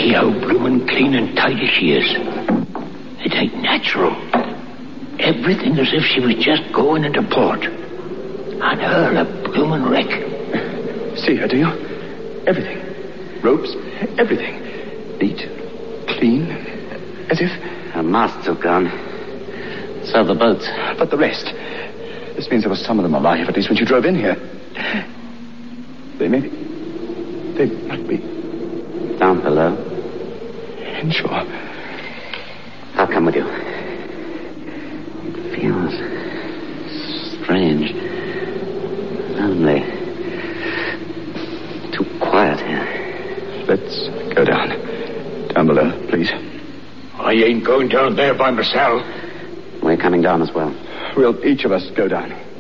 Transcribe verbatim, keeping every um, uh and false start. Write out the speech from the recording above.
See how bloomin' clean and tidy she is. It ain't natural. Everything as if she was just going into port. And her a bloomin' wreck. See her, do you? Everything. Ropes, everything. Neat, clean, as if... Her masts have gone. So have the boats. But the rest. This means there were some of them alive, at least when you drove in here. They may be... They might be... Down below. Inshore. I'll come with you. It feels... strange. Lonely. Too quiet here. Let's go down. Down below, please. I ain't going down there by myself. We're coming down as well. We'll each of us go down.